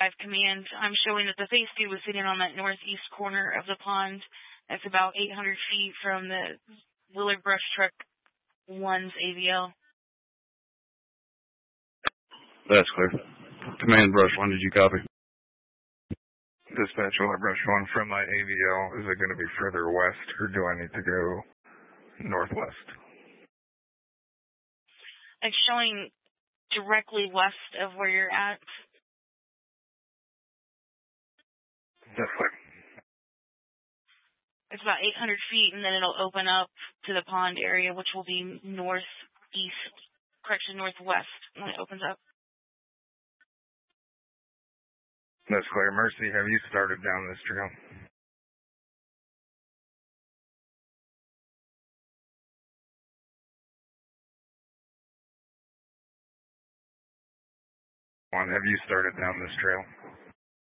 Command. I'm showing that the phase 2 was sitting on that northeast corner of the pond. That's about 800 feet from the Willard Brush Truck 1's AVL. That's clear. Command Brush 1, did you copy? Dispatch Willard Brush 1 from my AVL. Is it going to be further west, or do I need to go northwest? It's showing directly west of where you're at. That's clear. It's about 800 feet, and then it'll open up to the pond area, which will be northwest when it opens up. That's clear. Mercy, have you started down this trail? Have you started down this trail?